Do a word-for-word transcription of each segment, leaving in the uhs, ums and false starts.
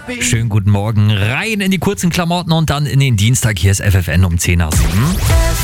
Schönen guten Morgen. Rein in die kurzen Klamotten und dann in den Dienstag. Hier ist F F N um zehn nach sieben.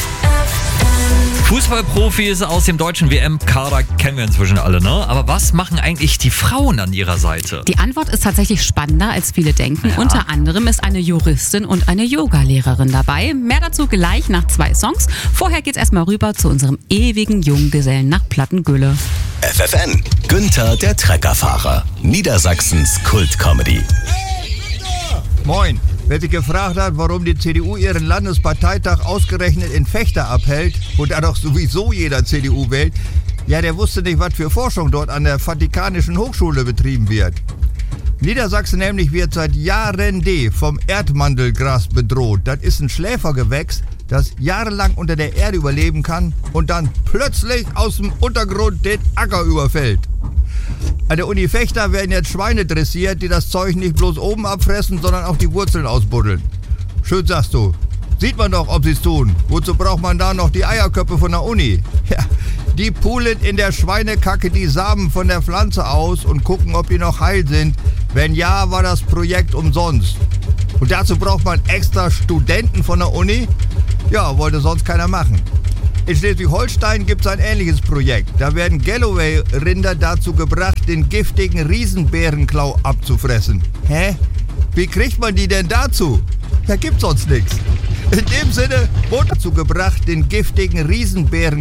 Fußballprofis aus dem deutschen W M-Kader kennen wir inzwischen alle, ne? Aber was machen eigentlich die Frauen an ihrer Seite? Die Antwort ist tatsächlich spannender, als viele denken. Ja. Unter anderem ist eine Juristin und eine Yogalehrerin dabei. Mehr dazu gleich nach zwei Songs. Vorher geht's erstmal rüber zu unserem ewigen Junggesellen nach Plattengülle. F F N, Günther der Treckerfahrer, Niedersachsens Kult-Comedy. Moin. Wer sich gefragt hat, warum die C D U ihren Landesparteitag ausgerechnet in Vechta abhält, wo da doch sowieso jeder C D U wählt, ja, der wusste nicht, was für Forschung dort an der Vatikanischen Hochschule betrieben wird. Niedersachsen nämlich wird seit Jahren D vom Erdmandelgras bedroht. Das ist ein Schläfergewächs, das jahrelang unter der Erde überleben kann und dann plötzlich aus dem Untergrund den Acker überfällt. An der Uni Vechta werden jetzt Schweine dressiert, die das Zeug nicht bloß oben abfressen, sondern auch die Wurzeln ausbuddeln. Schön sagst du. Sieht man doch, ob sie es tun. Wozu braucht man da noch die Eierköpfe von der Uni? Ja, die pulen in der Schweinekacke die Samen von der Pflanze aus und gucken, ob die noch heil sind. Wenn ja, war das Projekt umsonst. Und dazu braucht man extra Studenten von der Uni? Ja, wollte sonst keiner machen. In Schleswig-Holstein gibt es ein ähnliches Projekt. Da werden Galloway-Rinder dazu gebracht, den giftigen Riesenbärenklau abzufressen. Hä? Wie kriegt man die denn dazu? Da gibt's sonst nichts. In dem Sinne wurde dazu gebracht, den giftigen Riesenbärenklau